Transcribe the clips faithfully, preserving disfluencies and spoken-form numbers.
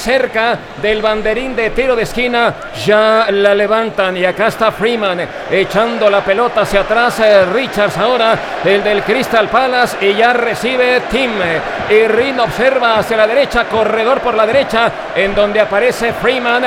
cerca del banderín de tiro de esquina, ya la levantan y acá está Freeman echando la pelota hacia atrás. eh, Richards ahora, el del Crystal Palace, y ya recibe Tim. Y Rin observa hacia la derecha, corredor por la derecha, en donde aparece Freeman.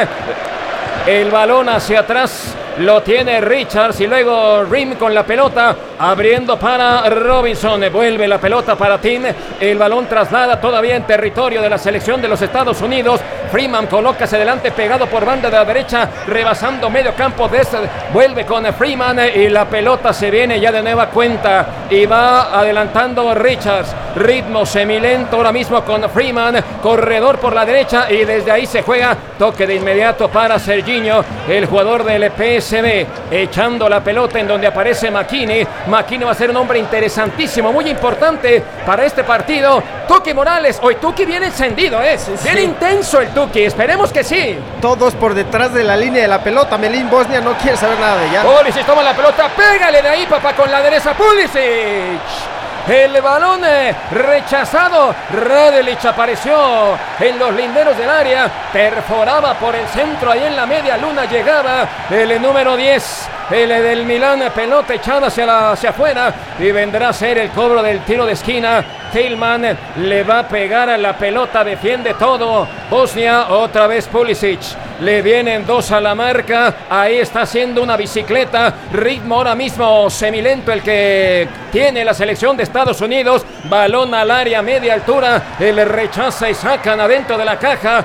El balón hacia atrás lo tiene Richards y luego Rim con la pelota abriendo para Robinson. Vuelve la pelota para Tim. El balón traslada todavía en territorio de la selección de los Estados Unidos. Freeman coloca hacia adelante pegado por banda de la derecha, rebasando medio campo. De este, vuelve con Freeman y la pelota se viene ya de nueva cuenta y va adelantando Richards. Ritmo semilento ahora mismo con Freeman, corredor por la derecha, y desde ahí se juega. Toque de inmediato para Serginho, el jugador del P S V, echando la pelota en donde aparece McKinney. McKinney va a ser un hombre interesantísimo, muy importante para este partido. Tuki Morales, hoy Tuki viene encendido, ¿eh? Sí, sí. Bien intenso el Tuki, esperemos que sí. Todos por detrás de la línea de la pelota. Melín Bosnia no quiere saber nada de ella. Pulisic toma la pelota, pégale de ahí, papá, con la derecha. Pulisic. El balón eh, rechazado. Radeljic apareció en los linderos del área, perforaba por el centro, ahí en la media luna llegaba el número diez, el del Milán, pelota echada hacia, la, hacia afuera, y vendrá a ser el cobro del tiro de esquina. Tillman le va a pegar a la pelota, defiende todo Bosnia, otra vez Pulisic, le vienen dos a la marca, ahí está haciendo una bicicleta, ritmo ahora mismo semilento el que tiene la selección de Estados Unidos. Balón al área, media altura, el rechaza y sacan adentro de la caja.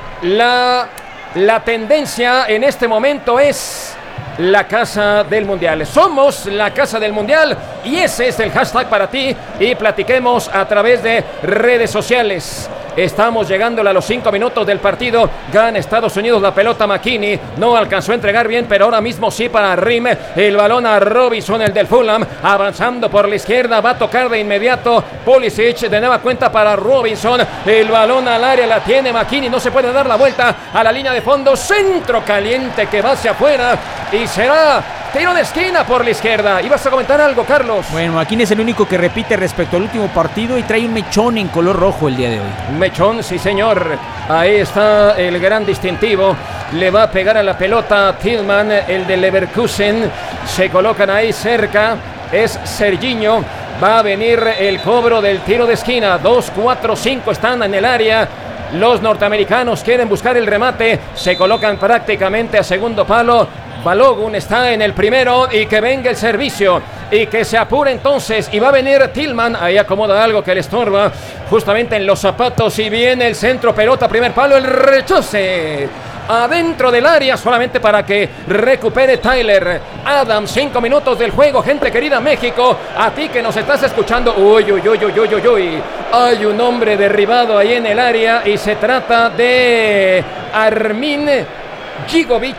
La, la tendencia en este momento es la casa del mundial. Somos la casa del mundial y ese es el hashtag para ti, y platiquemos a través de redes sociales. Estamos llegando a los cinco minutos del partido. Gana Estados Unidos la pelota. McKinney no alcanzó a entregar bien, pero ahora mismo sí para Rim. El balón a Robinson, el del Fulham, avanzando por la izquierda, va a tocar de inmediato Pulisic, de nueva cuenta para Robinson. El balón al área, la tiene McKinney, no se puede dar la vuelta a la línea de fondo. Centro caliente que va hacia afuera y será tiro de esquina por la izquierda. ¿Ibas a comentar algo, Carlos? Bueno, McKinney es el único que repite respecto al último partido y trae un mechón en color rojo el día de hoy. Mechón, sí señor. Ahí está el gran distintivo. Le va a pegar a la pelota Tillman, el de Leverkusen. Se colocan ahí cerca. Es Serginho. Va a venir el cobro del tiro de esquina. dos, cuatro, cinco están en el área. Los norteamericanos quieren buscar el remate. Se colocan prácticamente a segundo palo. Balogun está en el primero, y que venga el servicio y que se apure entonces, y va a venir Tillman, ahí acomoda algo que le estorba justamente en los zapatos, y viene el centro, pelota, primer palo, el rechace adentro del área solamente para que recupere Tyler Adams. Cinco minutos del juego, gente querida México, a ti que nos estás escuchando. Uy, uy, uy, uy, uy, uy, uy. Hay un hombre derribado ahí en el área y se trata de Armin Gigovic,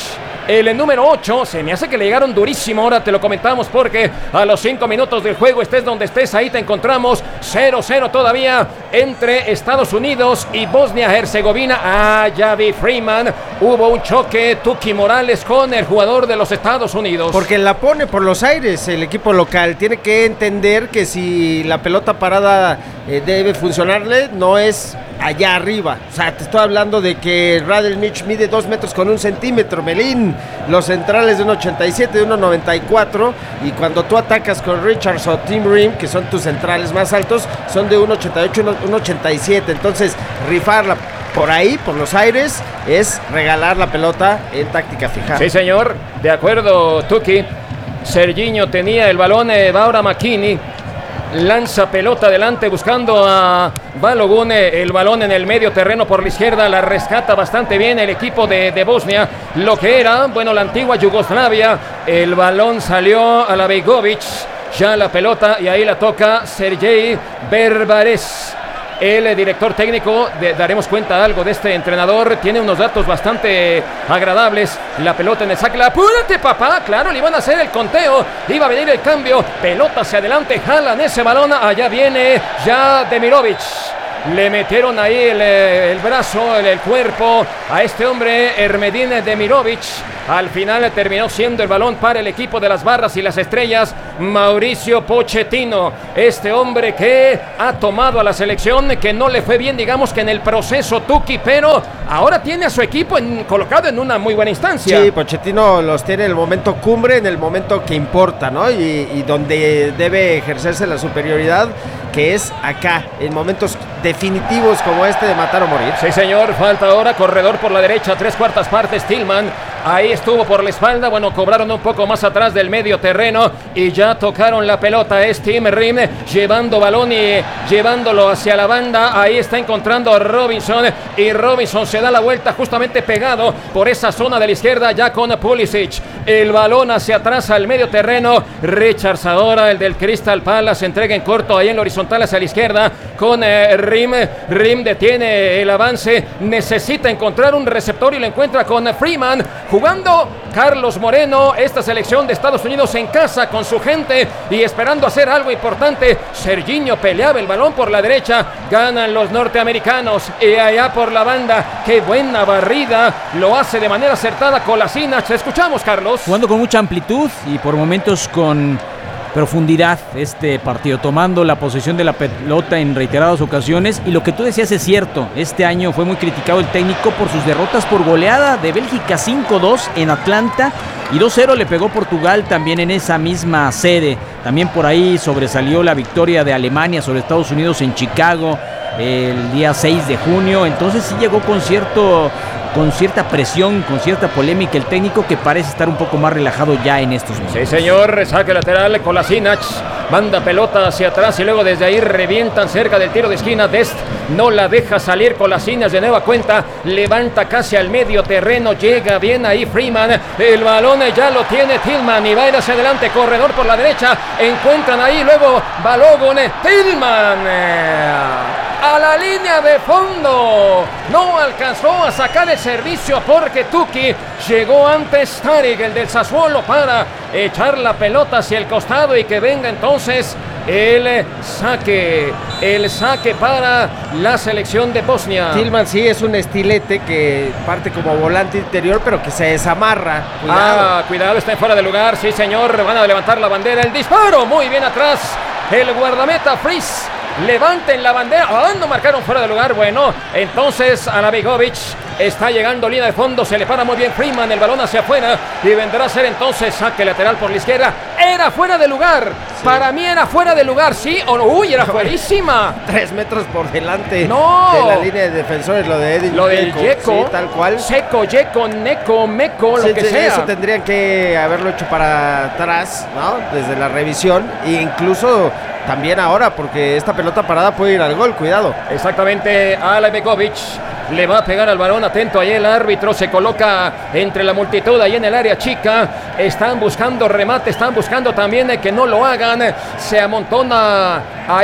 el número ocho. Se me hace que le llegaron durísimo, ahora te lo comentamos, porque a los cinco minutos del juego, estés donde estés, ahí te encontramos. Cero cero todavía entre Estados Unidos y Bosnia-Herzegovina. Ah, ya vi Freeman, hubo un choque, Tuki Morales con el jugador de los Estados Unidos. Porque la pone por los aires el equipo local. Tiene que entender que si la pelota parada eh, debe funcionarle, no es allá arriba. O sea, te estoy hablando de que Radeljic mide dos metros con un centímetro, Melín. Los centrales de uno ochenta y siete, de uno noventa y cuatro, y cuando tú atacas con Richards o Tim Rim, que son tus centrales más altos, son de uno ochenta y ocho, uno ochenta y siete. Entonces, rifarla por ahí, por los aires, es regalar la pelota en táctica fija. Sí, señor, de acuerdo, Tuki. Serginho tenía el balón, eh, va ahora McKinney. Lanza pelota adelante buscando a Balogun, el balón en el medio terreno por la izquierda, la rescata bastante bien el equipo de, de Bosnia, lo que era, bueno, la antigua Yugoslavia. El balón salió a la Begovic, ya la pelota, y ahí la toca Sergei Berbares. El director técnico, de, daremos cuenta algo de este entrenador, tiene unos datos bastante agradables. La pelota en el saque, apúrate papá, claro, le iban a hacer el conteo, iba a venir el cambio, pelota hacia adelante, jalan ese balón, allá viene ya Demirovic. le metieron ahí el, el brazo, el, el cuerpo a este hombre, Ermedín Demirovic. Al final terminó siendo el balón para el equipo de las Barras y las Estrellas, Mauricio Pochettino. Este hombre que ha tomado a la selección, que no le fue bien, digamos que en el proceso, Tuki, pero ahora tiene a su equipo en, colocado en una muy buena instancia. Sí, Pochettino los tiene en el momento cumbre, en el momento que importa, ¿no? Y, y donde debe ejercerse la superioridad, que es acá, en momentos definitivos como este de matar o morir. Sí, señor, falta ahora, corredor por la derecha, tres cuartas partes, Tillman. Ahí estuvo por la espalda, bueno, cobraron un poco más atrás del medio terreno y ya tocaron la pelota. Es Tim Rim llevando balón y llevándolo hacia la banda. Ahí está encontrando a Robinson y Robinson se da la vuelta justamente pegado por esa zona de la izquierda ya con Pulisic. El balón hacia atrás al medio terreno. Richards ahora, el del Crystal Palace, entrega en corto ahí en la horizontal hacia la izquierda con eh, Rim. Rim detiene el avance, necesita encontrar un receptor y lo encuentra con Freeman. Jugando Carlos Moreno, esta selección de Estados Unidos en casa con su gente y esperando hacer algo importante. Serginho peleaba el balón por la derecha, ganan los norteamericanos y allá por la banda, qué buena barrida, lo hace de manera acertada Kolasinac. Escuchamos, Carlos. Jugando con mucha amplitud y por momentos con profundidad este partido, tomando la posesión de la pelota en reiteradas ocasiones. Y lo que tú decías es cierto, este año fue muy criticado el técnico por sus derrotas por goleada de Bélgica cinco dos en Atlanta y dos cero le pegó Portugal también en esa misma sede. También por ahí sobresalió la victoria de Alemania sobre Estados Unidos en Chicago el día seis de junio. Entonces sí llegó con cierto con cierta presión, con cierta polémica el técnico, que parece estar un poco más relajado ya en estos momentos. Sí, señor, saque lateral, Kolasinac manda pelota hacia atrás y luego desde ahí revientan cerca del tiro de esquina. Dest no la deja salir, Kolasinac de nueva cuenta, levanta casi al medio terreno, llega bien ahí Freeman, el balón ya lo tiene Tillman y va a ir hacia adelante, corredor por la derecha, encuentran ahí luego Balogun, Tillman a la línea de fondo, no alcanzó a sacar el servicio porque Tuki llegó antes. Tarik, el del Sassuolo, para echar la pelota hacia el costado y que venga entonces el saque, el saque para la selección de Bosnia. Tillman sí es un estilete que parte como volante interior, pero que se desamarra. Cuidado. Ah, cuidado, está en fuera de lugar, sí señor, van a levantar la bandera, el disparo, muy bien atrás, el guardameta Fries. Levanten la bandera. Ah, no marcaron fuera de lugar. Bueno, entonces Anabegovic está llegando línea de fondo. Se le para muy bien Freeman. El balón hacia afuera. Y vendrá a ser entonces saque lateral por la izquierda. Era fuera de lugar. Sí. Para mí era fuera de lugar. Sí o no. Uy, era fuerísima. Tres metros por delante. No. De la línea de defensores. Lo de Edin. Lo del Dzeko. Sí, tal cual. Seco, Dzeko, Neco, Meco, lo sí, que sí, sea. Eso tendrían que haberlo hecho para atrás, ¿no? Desde la revisión. E incluso también ahora, porque esta pelota parada puede ir al gol, cuidado. Exactamente, Anabegovic le va a pegar al balón, atento ahí el árbitro, se coloca entre la multitud ahí en el área chica, están buscando remate, están buscando también que no lo hagan, se amontona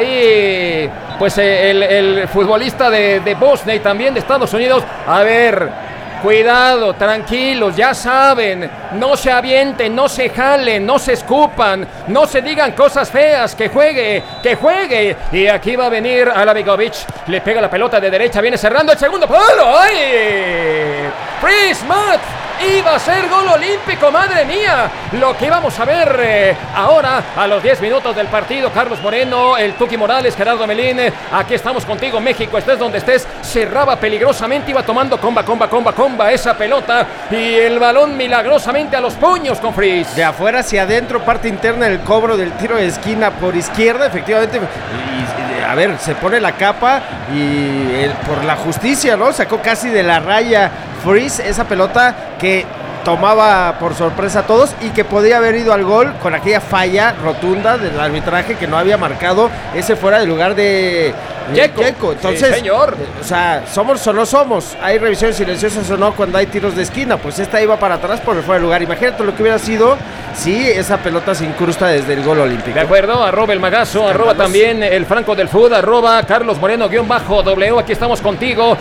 ahí pues el, el futbolista de, de Bosnia y también de Estados Unidos. A ver, cuidado, tranquilos, ya saben, no se avienten, no se jalen, no se escupan, no se digan cosas feas, que juegue, que juegue. Y aquí va a venir Anabegovic, le pega la pelota de derecha, viene cerrando el segundo palo. ¡Ay! Fries, Matt, iba a ser gol olímpico, madre mía, lo que íbamos a ver eh, ahora a los diez minutos del partido. Carlos Moreno, el Tuki Morales, Gerardo Melín, aquí estamos contigo, México, estés donde estés. Cerraba peligrosamente, iba tomando comba, comba, comba, comba esa pelota y el balón milagrosamente a los puños con Fries. De afuera hacia adentro, parte interna del cobro del tiro de esquina por izquierda, efectivamente. Y, y, a ver, se pone la capa y el, por la justicia, ¿no? Sacó casi de la raya Fries esa pelota que tomaba por sorpresa a todos y que podía haber ido al gol con aquella falla rotunda del arbitraje que no había marcado ese fuera de lugar de Dzeko. Entonces, sí, señor. O sea, somos o no somos. Hay revisiones silenciosas o no cuando hay tiros de esquina. Pues esta iba para atrás por el fuera de lugar. Imagínate lo que hubiera sido si esa pelota se incrusta desde el gol olímpico. De acuerdo, arroba el Magazo, arroba también el Franco del Fútbol, arroba Carlos Moreno guión bajo W. Aquí estamos contigo.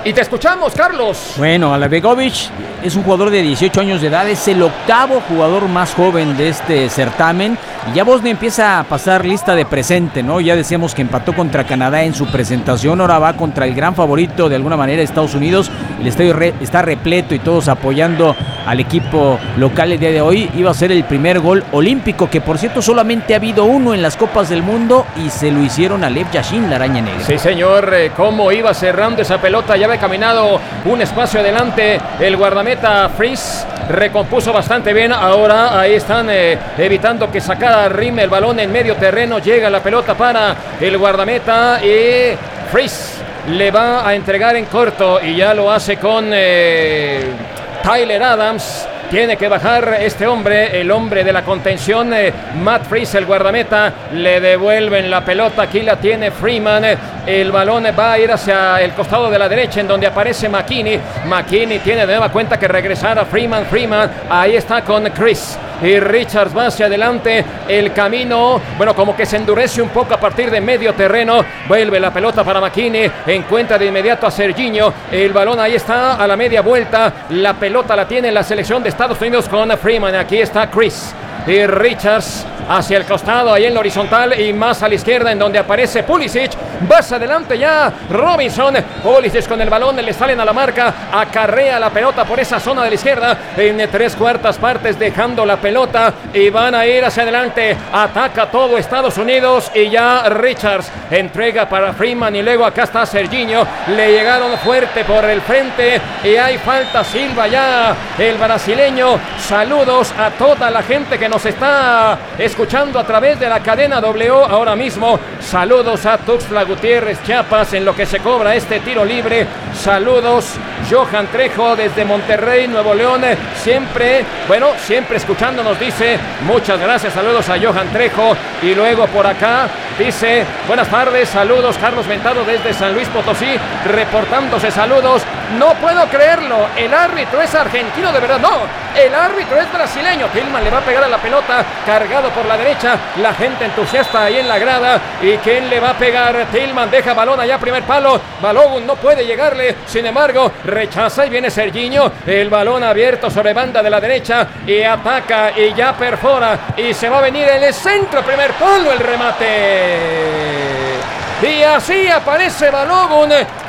Y te escuchamos, Carlos. Bueno, Alabegovic es un jugador de dieciocho años de edad, es el octavo jugador más joven de este certamen. Y ya Bosnia empieza a pasar lista de presente, ¿no? Ya decíamos que empató contra Canadá en su presentación, ahora va contra el gran favorito de alguna manera, Estados Unidos. El estadio re- está repleto y todos apoyando al equipo local el día de hoy. Iba a ser el primer gol olímpico, que por cierto solamente ha habido uno en las Copas del Mundo y se lo hicieron a Lev Yashin, la araña negra. Sí, señor, eh, cómo iba cerrando esa pelota, ya había caminado un espacio adelante el guardameta Fries, recompuso bastante bien. Ahora ahí están eh, evitando que sacara Rime el balón en medio terreno, llega la pelota para el guardameta y Fries le va a entregar en corto y ya lo hace con eh, Tyler Adams. Tiene que bajar este hombre, el hombre de la contención, eh, Matt Fries, el guardameta. Le devuelven la pelota, aquí la tiene Freeman. Eh, el balón va a ir hacia el costado de la derecha, en donde aparece McKinney. McKinney tiene de nueva cuenta que regresar a Freeman. Freeman, ahí está con Chris. Y Richards va hacia adelante, el camino, bueno, como que se endurece un poco a partir de medio terreno. Vuelve la pelota para McKinney, encuentra de inmediato a Serginho. El balón ahí está a la media vuelta. La pelota la tiene la selección de Estados Unidos con Freeman. Aquí está Chris y Richards hacia el costado, ahí en la horizontal y más a la izquierda, en donde aparece Pulisic. Vas adelante ya Robinson. Pulisic con el balón, le salen a la marca, acarrea la pelota por esa zona de la izquierda en tres cuartas partes, dejando la pelota y van a ir hacia adelante. Ataca todo Estados Unidos y ya Richards entrega para Freeman y luego acá está Serginho. Le llegaron fuerte por el frente y hay falta, silba ya el brasileño. Saludos a toda la gente que nos está escuchando a través de la cadena W ahora mismo. Saludos a Tuxtla Gutiérrez, Chiapas, en lo que se cobra este tiro libre. Saludos Johan Trejo desde Monterrey, Nuevo León, siempre, bueno, siempre escuchándonos, dice, muchas gracias, saludos a Johan Trejo. Y luego por acá dice, buenas tardes, saludos Carlos Ventado desde San Luis Potosí, reportándose, saludos. No puedo creerlo, el árbitro es argentino de verdad, no, el árbitro es brasileño. Tillman le va a pegar a la pelota, cargado por la derecha, la gente entusiasta ahí en la grada. ¿Y quién le va a pegar? Tillman deja balón allá, primer palo, Balogun no puede llegarle, sin embargo rechaza y viene Serginho, el balón abierto sobre banda de la derecha y ataca y ya perfora y se va a venir en el centro, primer palo, el remate y así aparece Balogun,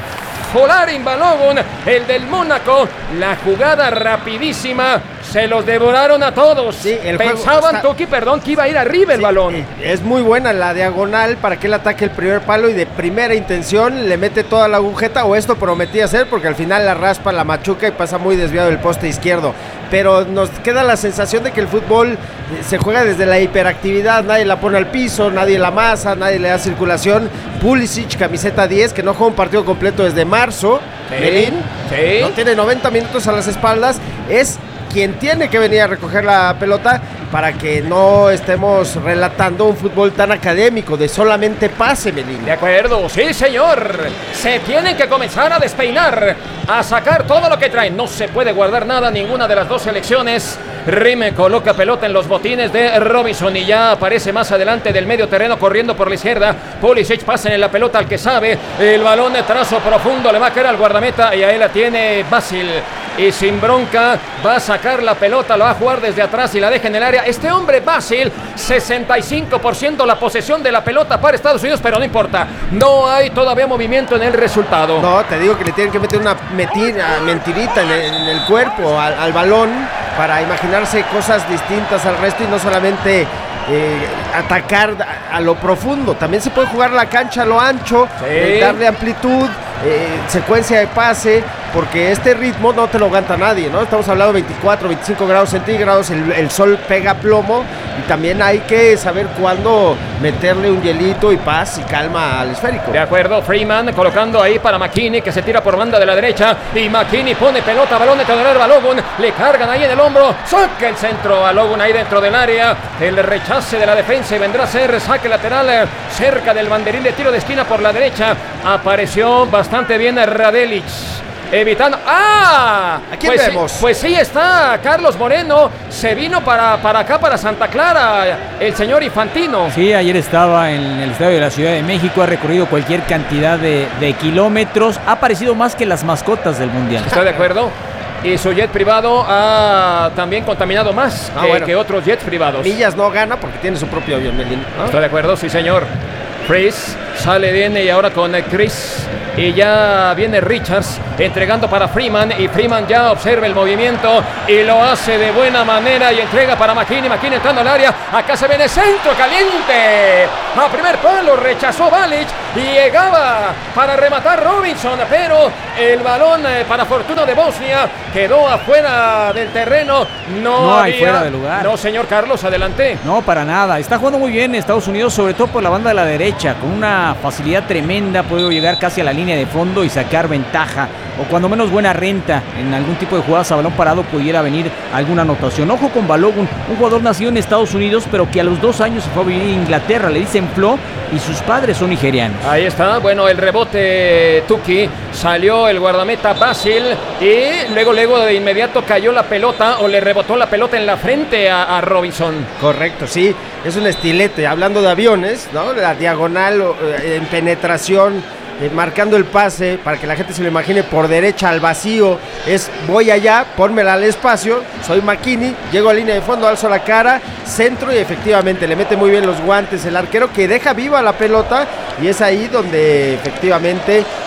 Folarin Balogun, el del Mónaco. La jugada rapidísima, se los devoraron a todos. Sí, el pensaban, está... Toki, perdón, que iba a ir arriba el sí, balón. Es muy buena la diagonal para que él ataque el primer palo y de primera intención le mete toda la agujeta, o esto prometía ser, porque al final la raspa, la machuca y pasa muy desviado del poste izquierdo. Pero nos queda la sensación de que el fútbol se juega desde la hiperactividad, nadie la pone al piso, nadie la masa, nadie le da circulación. Pulisic, camiseta diez, que no juega un partido completo desde marzo, sí, Melín, sí. no tiene noventa minutos a las espaldas, es quien tiene que venir a recoger la pelota para que no estemos relatando un fútbol tan académico de solamente pase, Melín. De acuerdo, sí señor, se tienen que comenzar a despeinar, a sacar todo lo que traen, no se puede guardar nada, ninguna de las dos selecciones. Rime coloca pelota en los botines de Robinson y ya aparece más adelante del medio terreno corriendo por la izquierda. Pulisic pasa en la pelota al que sabe, el balón de trazo profundo le va a caer al guardameta y ahí la tiene Basil. Y sin bronca va a sacar la pelota, lo va a jugar desde atrás y la deja en el área. Este hombre Basil, sesenta y cinco por ciento la posesión de la pelota para Estados Unidos, pero no importa, no hay todavía movimiento en el resultado. No, te digo que le tienen que meter una mentira, mentirita en el, en el cuerpo al, al balón para imaginarse cosas distintas al resto y no solamente eh, atacar a, a lo profundo. También se puede jugar la cancha a lo ancho, sí. eh, darle amplitud, eh, secuencia de pase, porque este ritmo no te lo aguanta nadie, ¿no? Estamos hablando de veinticuatro, veinticinco grados centígrados, el, el sol pega plomo y también hay que saber cuándo meterle un hielito y paz y calma al esférico. De acuerdo, Freeman colocando ahí para McKinney, que se tira por banda de la derecha y McKinney pone pelota, balón de Teodoro Balogun, le cargan ahí en el hombro, saca el centro, Balogun ahí dentro del área, el rechace de la defensa y vendrá a ser saque lateral cerca del banderín de tiro de esquina por la derecha. Apareció bastante bien Radelic. evitando. ¡Ah! ¿A quién pues, vemos? Sí, pues sí está Carlos Moreno. Se vino para, para acá, para Santa Clara, el señor Infantino. Sí, ayer estaba en el estadio de la Ciudad de México, ha recorrido cualquier cantidad de, de kilómetros, ha aparecido más que las mascotas del Mundial. ¿Está de acuerdo? Y su jet privado ha también contaminado más ah, que, bueno. que otros jets privados. Millas no gana porque tiene su propio avión, Melín, ¿no? ¿Está de acuerdo? Sí, señor. Chris sale bien y ahora con Chris. Y ya viene Richards entregando para Freeman. Y Freeman ya observa el movimiento y lo hace de buena manera y entrega para McKinney. McKinney entrando al área. Acá se viene centro caliente. A primer palo rechazó Balic y llegaba para rematar Robinson. Pero el balón, eh, para fortuna de Bosnia, quedó afuera del terreno. No, No hay había... fuera de lugar. No, señor Carlos, adelante. No, para nada. Está jugando muy bien Estados Unidos, sobre todo por la banda de la derecha, con una facilidad tremenda. Puede llegar casi a la línea de fondo y sacar ventaja, o cuando menos buena renta en algún tipo de jugadas a balón parado pudiera venir alguna anotación. Ojo con Balogun, un jugador nacido en Estados Unidos, pero que a los dos años se fue a vivir a Inglaterra. Le dicen Flo y sus padres son nigerianos. Ahí está, bueno, el rebote Tuki, salió el guardameta Basil y luego, luego de inmediato cayó la pelota o le rebotó la pelota en la frente a, a Robinson. Correcto, sí, es un estilete. Hablando de aviones, ¿no? La diagonal eh, en penetración. Eh, marcando el pase, para que la gente se lo imagine, por derecha al vacío, es voy allá, pónmela al espacio, soy McKinney, llego a línea de fondo, alzo la cara, centro y efectivamente le mete muy bien los guantes el arquero, que deja viva la pelota, y es ahí donde efectivamente eh,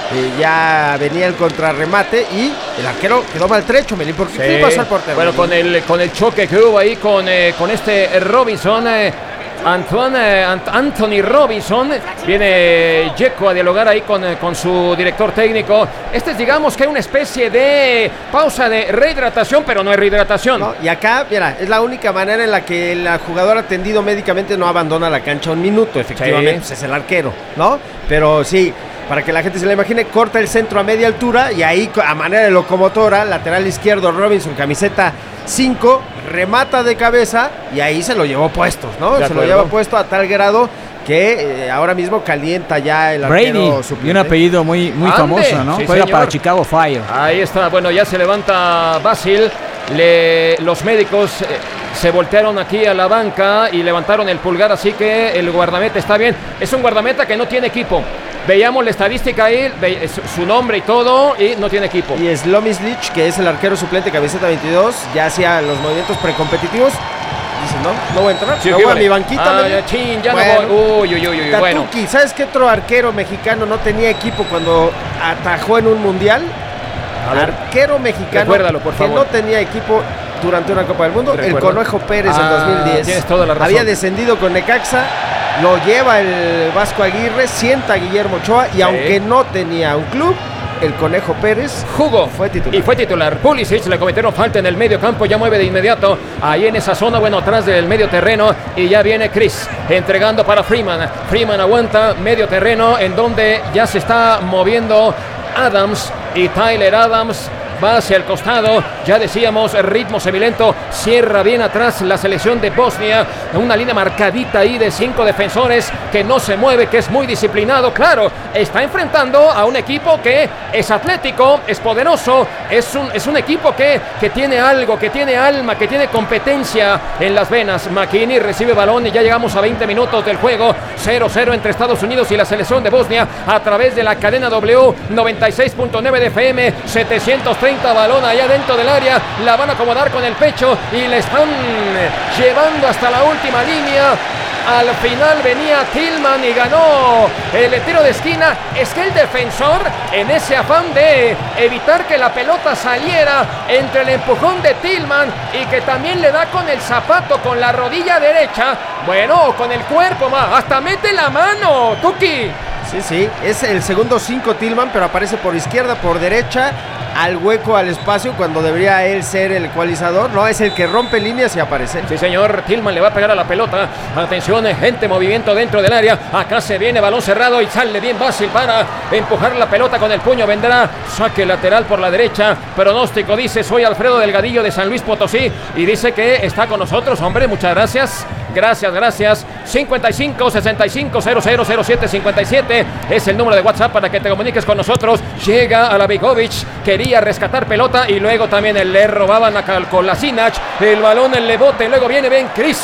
ya venía el contrarremate y el arquero quedó maltrecho, Melín, porque Sí. ¿qué pasó al portero? Bueno, con el, con el choque que hubo ahí con, eh, con este Robinson, eh, Antoine, Ant- Anthony Robinson, viene Dzeko a dialogar ahí con, con su director técnico. Este es, digamos, que una especie de pausa de rehidratación, pero no es rehidratación. ¿No? Y acá, mira, es la única manera en la que el jugador atendido médicamente no abandona la cancha un minuto, efectivamente, Sí. pues es el arquero, ¿no? Pero sí, para que la gente se la imagine, corta el centro a media altura y ahí a manera de locomotora, lateral izquierdo Robinson, camiseta cinco, remata de cabeza y ahí se lo llevó puestos, ¿no? De Se lo acuerdo. lleva puesto a tal grado que eh, ahora mismo calienta ya el Brady, arquero y suplente. un apellido muy, muy Ande, famoso, ¿no? sí, Juega señor. para Chicago Fire. Ahí está, bueno, ya se levanta Basil. Le, los médicos eh, se voltearon aquí a la banca y levantaron el pulgar, así que el guardameta está bien. Es un guardameta que no tiene equipo. Veíamos la estadística ahí, ve, su, su nombre y todo, y no tiene equipo. Y Slomislic, que es el arquero suplente, camiseta veintidós, ya hacía los movimientos precompetitivos. Dice, no, no voy a entrar, Sí, me ¿qué voy a vale? mi banquita. Ah, Melín. ya, chin, ya Bueno. no voy. Uy, uy, uy, uy, bueno. Tatuki, ¿sabes qué otro arquero mexicano no tenía equipo cuando atajó en un mundial? A ver, Arquero mexicano recuérdalo, por que favor. no tenía equipo durante una Copa del Mundo, Recuerdo. el Conejo Pérez Ah, en dos mil diez. tienes toda la razón. Había descendido con Necaxa, lo lleva el Vasco Aguirre, sienta a Guillermo Ochoa y Sí. aunque no tenía un club, el Conejo Pérez jugó fue titular. y fue titular. Pulisic, le cometieron falta en el medio campo, ya mueve de inmediato ahí en esa zona, bueno, atrás del medio terreno, y ya viene Chris entregando para Freeman. Freeman aguanta medio terreno en donde ya se está moviendo Adams, y Tyler Adams va hacia el costado. Ya decíamos, ritmo semilento, cierra bien atrás la selección de Bosnia, una línea marcadita ahí de cinco defensores que no se mueve, que es muy disciplinado. Claro, está enfrentando a un equipo que es atlético, es poderoso, es un, es un equipo que, que tiene algo, que tiene alma, que tiene competencia en las venas. McKinney recibe balón y ya llegamos a veinte minutos del juego. cero cero entre Estados Unidos y la selección de Bosnia a través de la cadena W noventa y seis punto nueve de F M, setecientos treinta, balón allá dentro del área, la van a acomodar con el pecho y le están llevando hasta la última línea. Al final venía Tillman y ganó el tiro de esquina. Es que el defensor, en ese afán de evitar que la pelota saliera entre el empujón de Tillman y que también le da con el zapato, con la rodilla derecha, bueno, con el cuerpo, ma, hasta mete la mano, Tuki. Sí, sí, es el segundo cinco Tillman, pero aparece por izquierda, por derecha, al hueco, al espacio, cuando debería él ser el ecualizador. No, es el que rompe líneas y aparece. Sí, señor, Tillman le va a pegar a la pelota. Atención, gente, movimiento dentro del área. Acá se viene balón cerrado y sale bien Basil para empujar la pelota con el puño. Vendrá saque lateral por la derecha. Pronóstico dice, soy Alfredo Delgadillo de San Luis Potosí, y dice que está con nosotros. Hombre, muchas gracias. Gracias, gracias. cincuenta y cinco, sesenta y cinco, cero cero cero siete cincuenta y siete es el número de WhatsApp para que te comuniques con nosotros. Llega a la Begovic, quería rescatar pelota y luego también le robaban a Kolasinac. El balón en le bote, luego viene Ben Chris.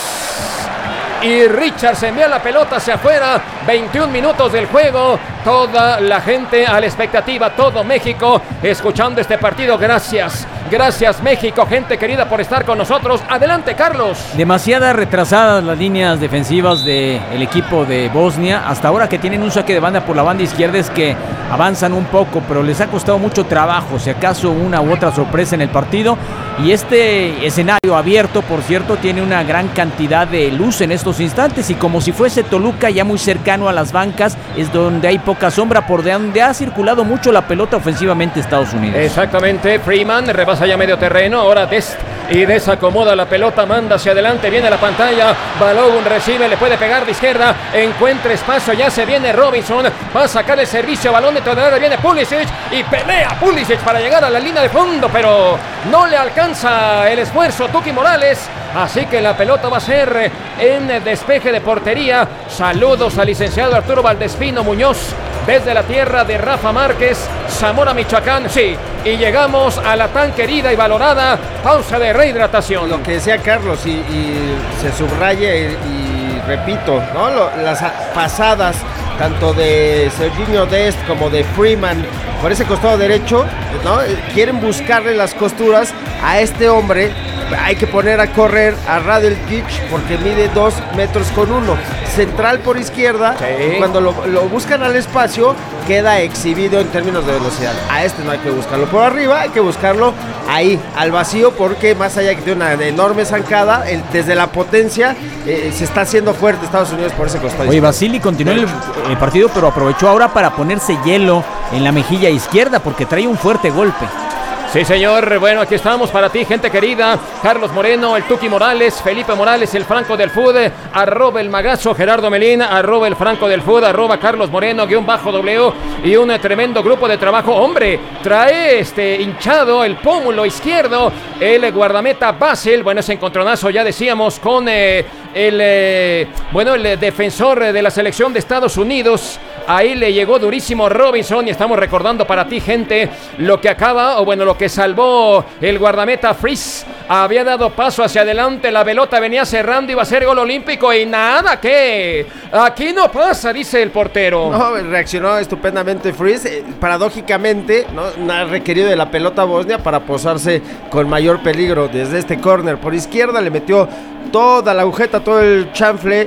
Y Richard se envía la pelota hacia afuera. veintiún minutos del juego. Toda la gente a la expectativa. Todo México escuchando este partido. Gracias. Gracias México. Gente querida por estar con nosotros. Adelante Carlos. Demasiadas retrasadas las líneas defensivas del equipo de Bosnia. Hasta ahora que tienen un saque de banda por la banda izquierda es que avanzan un poco. Pero les ha costado mucho trabajo. Si acaso una u otra sorpresa en el partido. Y este escenario abierto, por cierto, tiene una gran cantidad de luz en estos instantes y como si fuese Toluca ya muy cercano a las bancas, es donde hay poca sombra, por donde ha circulado mucho la pelota ofensivamente Estados Unidos. Exactamente, Freeman rebasa ya medio terreno, ahora Dest y desacomoda la pelota, manda hacia adelante, viene a la pantalla, Balogun recibe, le puede pegar de izquierda, encuentra espacio, ya se viene Robinson, va a sacar el servicio, balón de tonelada, viene Pulisic y pelea Pulisic para llegar a la línea de fondo, pero no le alcanza el esfuerzo Tuki Morales, así que la pelota va a ser en despeje de portería. Saludos al licenciado Arturo Valdespino Muñoz desde la tierra de Rafa Márquez, Zamora, Michoacán, sí, y llegamos a la tan querida y valorada pausa de rehidratación. Lo que decía Carlos y, y se subraya y, y repito, ¿no? Lo, las pasadas tanto de Serginho Dest como de Freeman por ese costado derecho, ¿no? Quieren buscarle las costuras a este hombre. Hay que poner a correr a Radeljic porque mide dos metros con uno. Central por izquierda, sí. Cuando lo, lo buscan al espacio, queda exhibido en términos de velocidad. A este no hay que buscarlo por arriba, hay que buscarlo ahí, al vacío, porque más allá que tiene una enorme zancada, el, desde la potencia eh, se está haciendo fuerte Estados Unidos por ese costado. Oye, Vasily continuó el, el partido, pero aprovechó ahora para ponerse hielo en la mejilla izquierda porque trae un fuerte golpe. Sí, señor. Bueno, aquí estamos para ti, gente querida. Carlos Moreno, el Tuki Morales, Felipe Morales, el Franco del Fud, arroba el Magazo, Gerardo Melina, arroba el Franco del Fud, arroba Carlos Moreno, guión bajo W, y un tremendo grupo de trabajo. Hombre, trae este hinchado el pómulo izquierdo, el guardameta Basel. Bueno, ese encontronazo, ya decíamos, con eh, el, eh, bueno, el defensor de la selección de Estados Unidos. Ahí le llegó durísimo Robinson y estamos recordando para ti, gente, lo que acaba, o bueno, lo que salvó el guardameta Fries. Había dado paso hacia adelante, la pelota venía cerrando, iba a ser gol olímpico y nada, ¿qué? Aquí no pasa, dice el portero. No, reaccionó estupendamente Fries, eh, paradójicamente, ¿no? Ha requerido de la pelota Bosnia para posarse con mayor peligro desde este córner. Por izquierda le metió toda la agujeta, todo el chanfle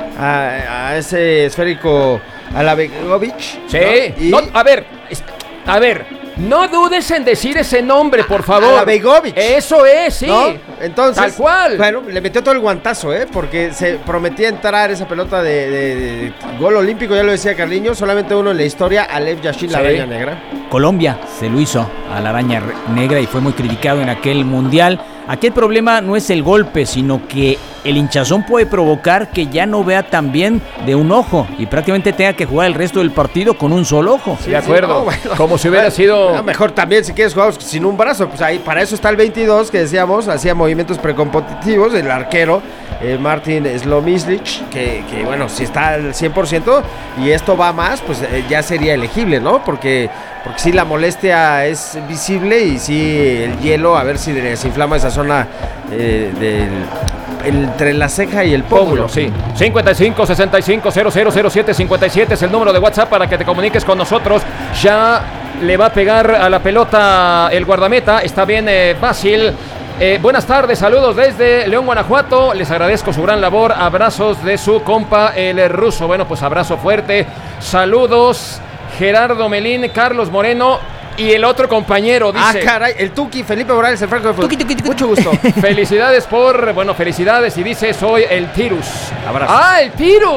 a, a ese esférico a la Begovic. Sí, ¿no? Y... no, a ver, a ver, no dudes en decir ese nombre, por favor. A la Begovic. Eso es, sí. ¿No? Entonces, tal cual. Bueno, le metió todo el guantazo, ¿eh? Porque se prometía entrar esa pelota de, de, de gol olímpico, ya lo decía Carliño, solamente uno en la historia, Alev Yashin, la araña negra. Colombia se lo hizo a la araña negra y fue muy criticado en aquel mundial. Aquí el problema no es el golpe, sino que el hinchazón puede provocar que ya no vea tan bien de un ojo y prácticamente tenga que jugar el resto del partido con un solo ojo. Sí, de acuerdo, sí, no, bueno, como si hubiera bueno, sido... No, mejor también si quieres jugar sin un brazo, pues ahí para eso está el veintidós que decíamos, hacía movimientos precompetitivos, el arquero eh, Martin Slomizlic, que, que bueno, si está al cien por ciento y esto va más, pues eh, ya sería elegible, ¿no? Porque... Porque sí, la molestia es visible y sí, el hielo, a ver si desinflama esa zona eh, del, entre la ceja y el pómulo. Sí. cincuenta y cinco, sesenta y cinco, cero cero cero siete cincuenta y siete es el número de WhatsApp para que te comuniques con nosotros. Ya le va a pegar a la pelota el guardameta. Está bien, eh, Basil. Eh, buenas tardes, saludos desde León, Guanajuato. Les agradezco su gran labor. Abrazos de su compa, el ruso. Bueno, pues abrazo fuerte. Saludos. Gerardo Melín, Carlos Moreno y el otro compañero, dice... Ah, caray, el Tuki, Felipe Morales, el Franco de Fútbol. Tuki, tuki, tuki. Mucho gusto. Felicidades por... Bueno, felicidades y dice, soy el Tirus. Abrazo. ¡Ah, el Tirus!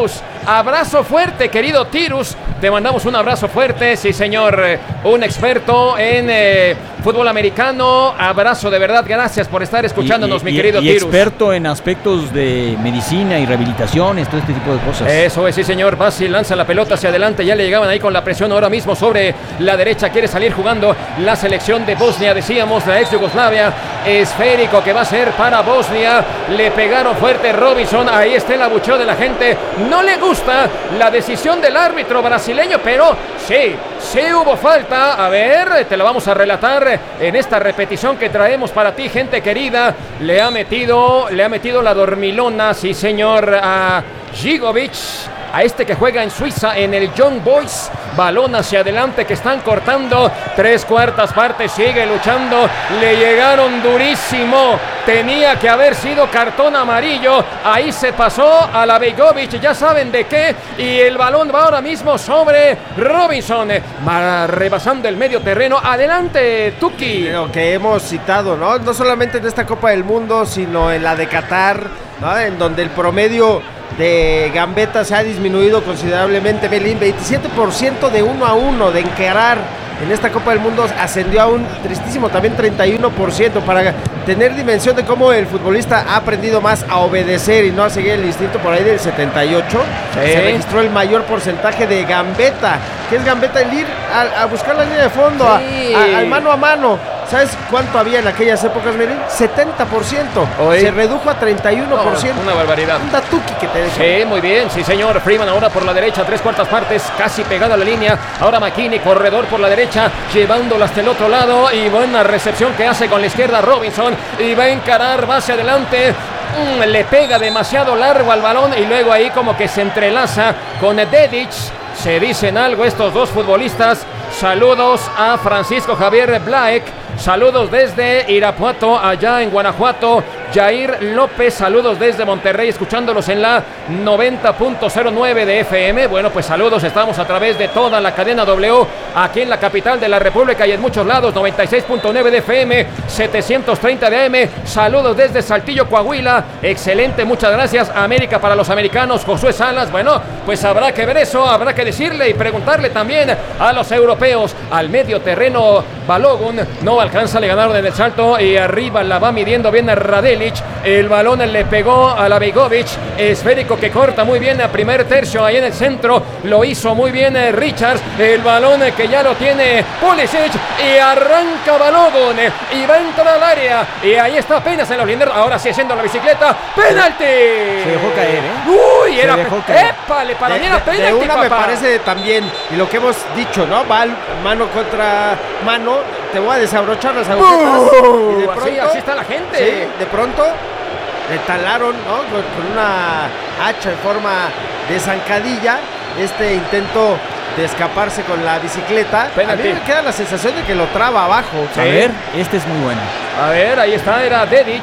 Abrazo fuerte, querido Tirus. Te mandamos un abrazo fuerte, sí señor, un experto en eh, fútbol americano. Abrazo de verdad, gracias por estar escuchándonos, y, y, mi querido y Tirus. Experto en aspectos de medicina y rehabilitaciones, todo este tipo de cosas. Eso es, sí señor. Basi lanza la pelota hacia adelante, ya le llegaban ahí con la presión ahora mismo sobre la derecha. Quiere salir jugando la selección de Bosnia, decíamos, la ex Yugoslavia. Esférico que va a ser para Bosnia. Le pegaron fuerte Robinson, ahí está el abucheo de la gente. No le gusta la decisión del árbitro brasileño, pero sí, sí hubo falta. A ver, te lo vamos a relatar en esta repetición que traemos para ti, gente querida. Le ha metido, le ha metido la dormilona, sí señor, a Gigovic, a este que juega en Suiza en el Young Boys. Balón hacia adelante que están cortando. Tres cuartas partes, sigue luchando. Le llegaron durísimo. Tenía que haber sido cartón amarillo. Ahí se pasó a la Begovic, ya saben de qué. Y el balón va ahora mismo sobre Robinson, va rebasando el medio terreno. Adelante, Tuki. Lo que hemos citado, ¿no? No solamente en esta Copa del Mundo, sino en la de Qatar, ¿no? En donde el promedio de gambeta se ha disminuido considerablemente. Belín, veintisiete por ciento de uno a uno de encarar en esta Copa del Mundo ascendió a un tristísimo también treinta y uno por ciento, para tener dimensión de cómo el futbolista ha aprendido más a obedecer y no a seguir el instinto. Por ahí del setenta y ocho sí. Se registró el mayor porcentaje de gambeta. ¿Qué es gambeta? El ir a, a buscar la línea de fondo, sí. a, a, al mano a mano. ¿Sabes cuánto había en aquellas épocas, Merín? setenta por ciento. Hoy se redujo a treinta y uno por ciento. No, una barbaridad. Un datuki que te deja. Sí, muy bien, sí señor. Freeman ahora por la derecha, tres cuartas partes, casi pegada a la línea. Ahora McKinney, corredor por la derecha, llevándola hasta el otro lado. Y buena recepción que hace con la izquierda Robinson. Y va a encarar, va hacia adelante. Mm, le pega demasiado largo al balón. Y luego ahí como que se entrelaza con Dedic. Se dicen algo estos dos futbolistas. Saludos a Francisco Javier Blaek. Saludos desde Irapuato, allá en Guanajuato. Jair López, saludos desde Monterrey, escuchándolos en la noventa punto cero nueve de F M. Bueno, pues saludos, estamos a través de toda la cadena W, aquí en la capital de la República y en muchos lados, noventa y seis punto nueve de F M, setecientos treinta de A M. Saludos desde Saltillo, Coahuila. Excelente, muchas gracias. América para los americanos, Josué Salas. Bueno, pues habrá que ver eso, habrá que decirle y preguntarle también a los europeos. Al medio terreno, Balogun no alcanza, le ganaron en el salto y arriba la va midiendo bien a Radelic. El balón le pegó a la Begovic. Esférico que corta muy bien a primer tercio ahí en el centro. Lo hizo muy bien eh, Richards. El balón eh, que ya lo tiene Pulisic. Y arranca Balogun. Eh, y va a entrar al área. Y ahí está apenas en los linderos. Ahora sí haciendo la bicicleta. ¡Penalti! Se dejó caer, ¿eh? Uy, Se era. dejó caer. ¡Épale! Para de, mí era de, penalti. de una papá. me parece también. Y lo que hemos dicho, ¿no? Va mano contra mano. Te voy a desabrochar las agujetas. Uh, y de pronto, así, así está la gente. Sí, de pronto le talaron, ¿no? Con, con una hacha en forma de zancadilla este intento de escaparse con la bicicleta. Penalti. A mí me queda la sensación de que lo traba abajo. Sí. A ver, este es muy bueno. A ver, ahí está, era Dedic.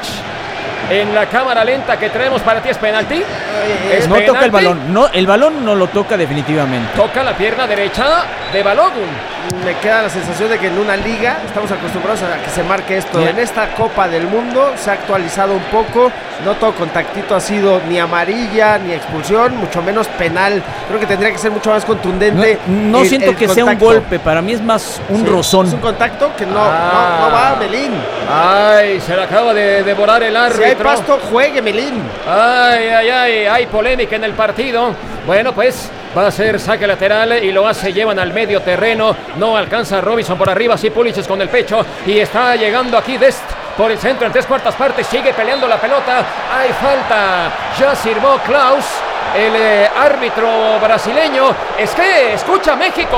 En la cámara lenta que traemos para ti, ¿es penalti? Eh, ¿Es no penalti? Toca el balón, no, el balón no lo toca definitivamente. Toca la pierna derecha de Balogun. Me queda la sensación de que en una liga estamos acostumbrados a que se marque esto. Bien. En esta Copa del Mundo se ha actualizado un poco. No todo contactito ha sido ni amarilla ni expulsión, mucho menos penal. Creo que tendría que ser mucho más contundente. No, no el, siento el que contacto. Sea un golpe, para mí es más un sí, rozón. Es un contacto que no, ah. no, no va, Melín. Ay, se le acaba de devorar el árbitro. Si hay pasto, juegue, Melín. Ay, ay, ay, hay polémica en el partido. Bueno, pues va a ser saque lateral y lo hace, llevan al medio terreno. No alcanza Robinson por arriba, sí Pulisic con el pecho. Y está llegando aquí Dest por el centro en tres cuartas partes. Sigue peleando la pelota. Hay falta. Ya sirvó Klaus, el eh, árbitro brasileño. Es que escucha México.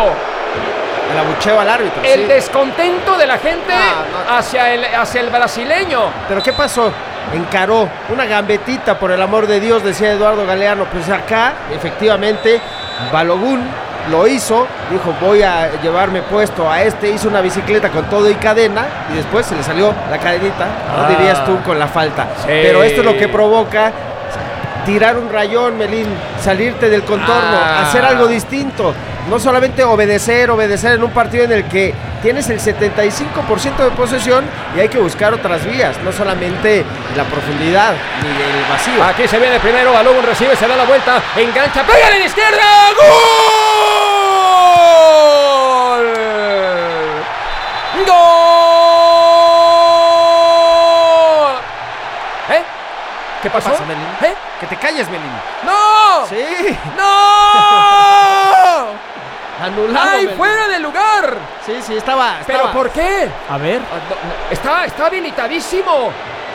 El abucheo al árbitro. El sí. descontento de la gente no, no. Hacia, el, hacia el brasileño. ¿Pero qué pasó? Encaró una gambetita, por el amor de Dios, decía Eduardo Galeano. Pues acá, efectivamente, Balogun lo hizo. Dijo, voy a llevarme puesto a este. Hizo una bicicleta con todo y cadena. Y después se le salió la cadenita. ¿No ah, dirías tú con la falta? Sí. Pero esto es lo que provoca tirar un rayón, Melín. Salirte del contorno. Ah. Hacer algo distinto. no solamente obedecer, obedecer en un partido en el que tienes el setenta y cinco por ciento de posesión y hay que buscar otras vías, no solamente la profundidad ni el vacío. Aquí se viene primero, Balogun recibe, se da la vuelta, engancha, pega en la izquierda, ¡gol! ¡Gol! ¿Eh? ¿Qué pasó? ¿Qué pasa, Melín? ¿Eh? Que te calles, Melín. ¡No! Sí. ¡No! Anulado. ¡Ay, Melín. fuera de lugar! Sí, sí, estaba. ¿Pero estaba. por qué? A ver. Ah, no, no, Está, está habilitadísimo.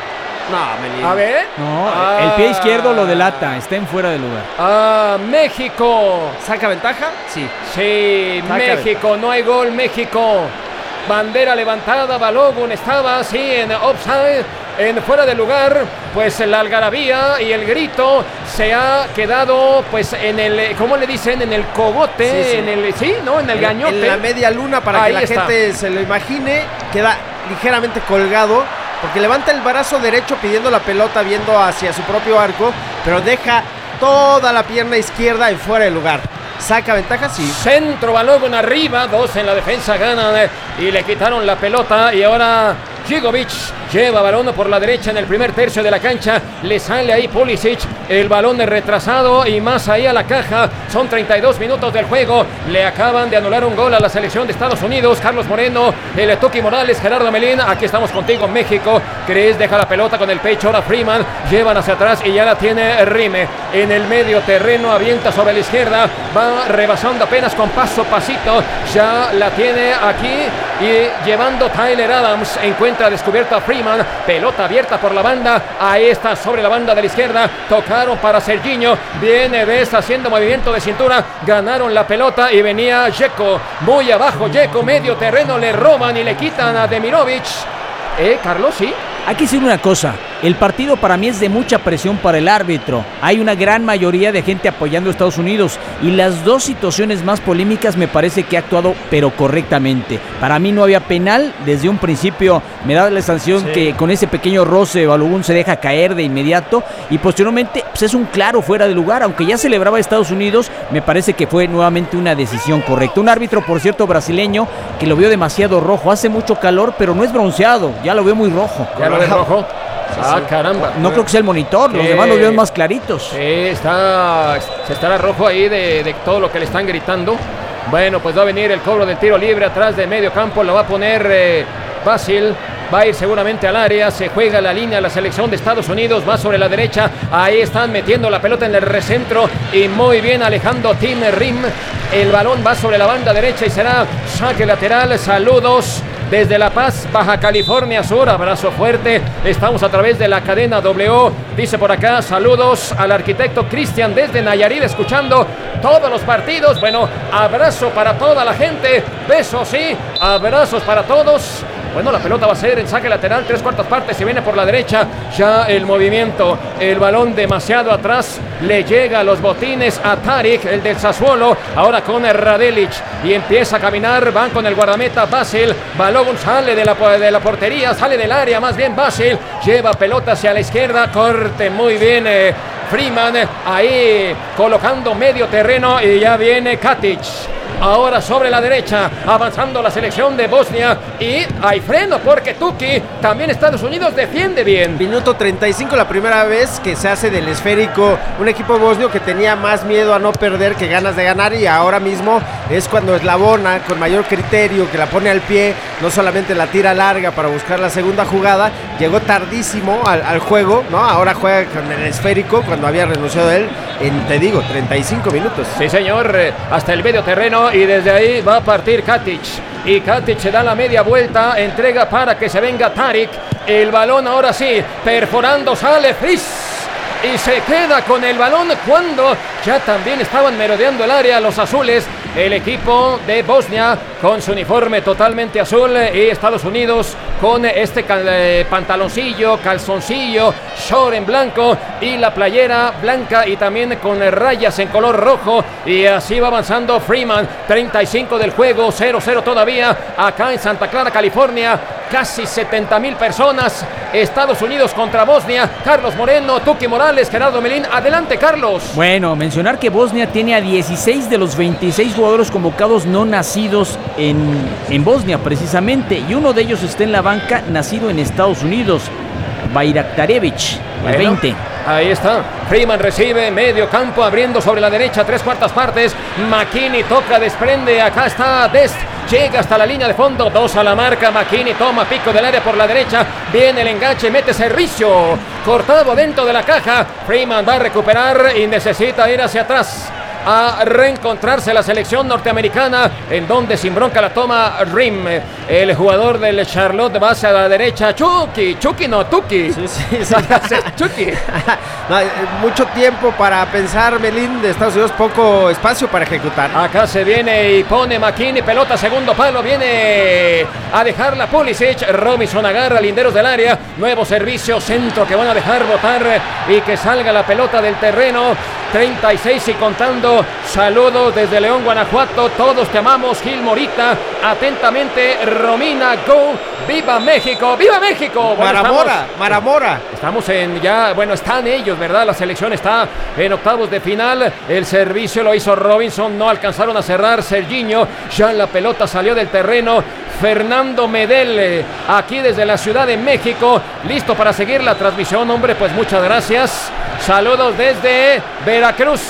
No, Melín. A ver. No, Ah. el pie izquierdo lo delata, está en fuera de lugar. Ah, México. ¿Saca ventaja? Sí. Sí, Saca México, no hay gol, México. Bandera levantada, Balogun estaba así en offside, en fuera de lugar, pues la algarabía y el grito se ha quedado pues en el, ¿cómo le dicen? En el cogote, Sí, sí. en el, sí, ¿no? En el En- gañote. En la media luna para Ahí que la está. gente se lo imagine, queda ligeramente colgado porque levanta el brazo derecho pidiendo la pelota viendo hacia su propio arco, pero deja toda la pierna izquierda en fuera de lugar. ¿Saca ventaja? Sí. Centro, Balogun arriba, dos en la defensa ganan eh, y le quitaron la pelota y ahora Gigovic lleva balón por la derecha en el primer tercio de la cancha, le sale ahí Pulisic, el balón retrasado y más ahí a la caja, son treinta y dos minutos del juego, le acaban de anular un gol a la selección de Estados Unidos, Carlos Moreno, el Tuki Morales, Gerardo Melín, aquí estamos contigo México, Cris deja la pelota con el pecho, ahora Freeman, llevan hacia atrás y ya la tiene Rime, en el medio terreno, avienta sobre la izquierda, va rebasando apenas con paso, pasito, ya la tiene aquí y llevando Tyler Adams, encuentra descubierto a Freeman, pelota abierta por la banda, ahí está sobre la banda de la izquierda, tocaron para Serginho, viene Best haciendo movimiento de cintura, ganaron la pelota y venía Dzeko, muy abajo Dzeko, medio terreno, le roban y le quitan a Demirovic. Eh, Carlos, sí. Hay que decir una cosa, el partido para mí es de mucha presión para el árbitro. Hay una gran mayoría de gente apoyando a Estados Unidos y las dos situaciones más polémicas me parece que ha actuado pero correctamente. Para mí no había penal, desde un principio me da la sensación Sí. que con ese pequeño roce Balogun se deja caer de inmediato y posteriormente pues es un claro fuera de lugar, aunque ya celebraba Estados Unidos, me parece que fue nuevamente una decisión correcta. Un árbitro, por cierto, brasileño, que lo vio demasiado rojo, hace mucho calor pero no es bronceado, ya lo veo muy rojo. ¿Ya lo ves rojo? Ah, sí. caramba. No creo que sea el monitor, los Eh, demás los veo más claritos. Sí, está, se estará rojo ahí de, de todo lo que le están gritando. Bueno, pues va a venir el cobro del tiro libre atrás de medio campo, lo va a poner eh, Basil. Va a ir seguramente al área, se juega la línea, la selección de Estados Unidos va sobre la derecha, ahí están metiendo la pelota en el recentro y muy bien alejando Tim Rim, el balón va sobre la banda derecha y será saque lateral, saludos desde La Paz, Baja California Sur, abrazo fuerte, estamos a través de la cadena W, dice por acá, saludos al arquitecto Cristian desde Nayarit, escuchando todos los partidos, bueno, abrazo para toda la gente, besos sí, abrazos para todos. Bueno, la pelota va a ser en saque lateral, tres cuartas partes, se viene por la derecha, ya el movimiento, el balón demasiado atrás, le llega a los botines a Tarik, el del Sassuolo, ahora con Radelic, y empieza a caminar, van con el guardameta Basil, Balogun sale de la, de la portería, sale del área, más bien Basil, lleva pelota hacia la izquierda, corte muy bien, eh, Freeman, ahí colocando medio terreno, y ya viene Katic. Ahora sobre la derecha, avanzando la selección de Bosnia y hay freno porque Tuki, también Estados Unidos defiende bien. Minuto treinta y cinco, la primera vez que se hace del esférico un equipo bosnio que tenía más miedo a no perder que ganas de ganar y ahora mismo es cuando eslabona con mayor criterio, que la pone al pie, no solamente la tira larga para buscar la segunda jugada, llegó tardísimo al, al juego, ¿no? Ahora juega con el esférico cuando había renunciado a él en, te digo, treinta y cinco minutos. Sí señor, eh, hasta el medio terreno y desde ahí va a partir Katic. Y Katic se da la media vuelta, entrega para que se venga Tarik. El balón ahora sí, perforando, sale Fris. Y se queda con el balón cuando ya también estaban merodeando el área los azules. El equipo de Bosnia con su uniforme totalmente azul y Estados Unidos con este cal, eh, pantaloncillo, calzoncillo, short en blanco y la playera blanca y también con rayas en color rojo. Y así va avanzando Freeman, treinta y cinco del juego, cero cero todavía acá en Santa Clara, California. casi setenta mil personas. Estados Unidos contra Bosnia. Carlos Moreno, Tuki Morales, Gerardo Melín. Adelante, Carlos. Bueno, mencionar que Bosnia tiene a dieciséis de los veintiséis jugadores convocados no nacidos en, en Bosnia precisamente, y uno de ellos está en la banca, nacido en Estados Unidos, Bayraktarevic, el Bueno, veinte. Ahí está. Freeman recibe medio campo, abriendo sobre la derecha, tres cuartas partes. McKinney toca, desprende. Acá está Dest. Llega hasta la línea de fondo, dos a la marca. McKinney toma pico del área por la derecha. Viene el enganche, mete servicio. Cortado dentro de la caja. Freeman va a recuperar y necesita ir hacia atrás a reencontrarse la selección norteamericana, en donde sin bronca la toma Rim, el jugador del Charlotte. Va hacia la derecha. Chucky, Chucky no, Tuki. Sí, sí, sí. Chucky. No, eh, mucho tiempo para pensar, Melín, de Estados Unidos, poco espacio para ejecutar. Acá se viene y pone McKinney, pelota segundo palo, viene a dejarla Pulisic. Robinson agarra linderos del área, nuevo servicio, centro que van a dejar botar y que salga la pelota del terreno. treinta y seis y contando. Saludos desde León, Guanajuato. Todos te amamos, Gil Morita. Atentamente, Romina Go. ¡Viva México! ¡Viva México! Bueno, Maramora, estamos, Maramora. Estamos en ya, bueno, están ellos, ¿verdad? La selección está en octavos de final. El servicio lo hizo Robinson, no alcanzaron a cerrar. Serginho, ya la pelota salió del terreno. Fernando Medel, aquí desde la Ciudad de México, listo para seguir la transmisión. Hombre, pues muchas gracias. Saludos desde Veracruz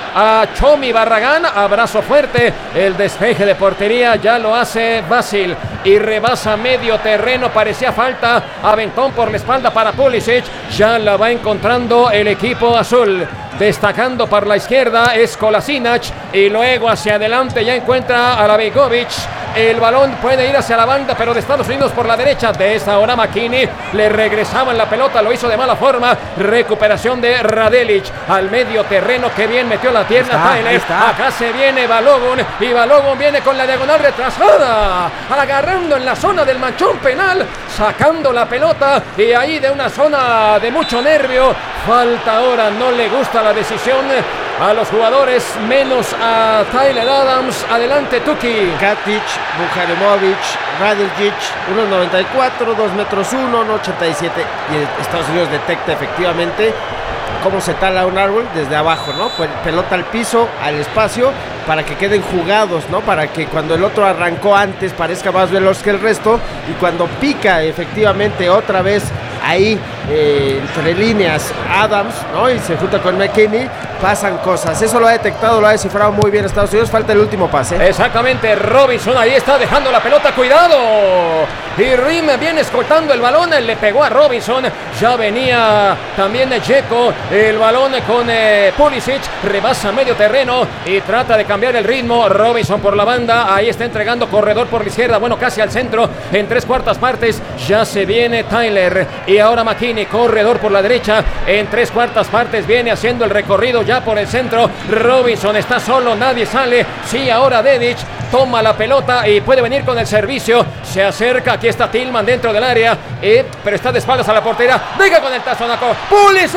a Chomi Barragán, abrazo fuerte. El despeje de portería ya lo hace Basil y rebasa medio terreno, parecía falta. Aventón por la espalda para Pulisic, ya la va encontrando el equipo azul. Destacando por la izquierda es Kolasinac y luego hacia adelante ya encuentra a Arabegovic. El balón puede ir hacia la banda, pero de Estados Unidos por la derecha. De esa hora McKinney le regresaban la pelota, lo hizo de mala forma. Recuperación de Radelic al medio terreno, que bien metió la pierna Está, Tyler. está. Acá se viene Balogun y Balogun viene con la diagonal retrasada, agarrando en la zona del manchón penal, sacando la pelota y ahí de una zona de mucho nervio. Falta ahora, no le gusta la decisión a los jugadores, menos a Tyler Adams. Adelante, Tuki. Katic, Bujaremovic, Radiljic, uno noventa y cuatro, dos metros uno, uno ochenta y siete. Y Estados Unidos detecta efectivamente cómo se tala un árbol desde abajo, ¿no? Pues pelota al piso, al espacio, para que queden jugados, ¿no? Para que cuando el otro arrancó antes parezca más veloz que el resto, y cuando pica efectivamente otra vez ahí eh, entre líneas Adams, ¿no? Y se junta con McKinney, pasan cosas. Eso lo ha detectado, lo ha descifrado muy bien Estados Unidos. Falta el último pase. Exactamente, Robinson ahí está dejando la pelota, cuidado. Y Rim viene escoltando el balón, le pegó a Robinson. Ya venía también Dzeko, el balón con eh, Pulisic, rebasa medio terreno y trata de cambiar el ritmo. Robinson por la banda, ahí está entregando corredor por la izquierda, bueno, casi al centro, en tres cuartas partes. Ya se viene Tyler y ahora McKinney, corredor por la derecha, en tres cuartas partes viene haciendo el recorrido ya por el centro. Robinson está solo, nadie sale. Sí, ahora Dedic toma la pelota y puede venir con el servicio. Se acerca, aquí está Tillman dentro del área, eh, pero está de espaldas a la portera. Deja con el tazonaco. Pulisic.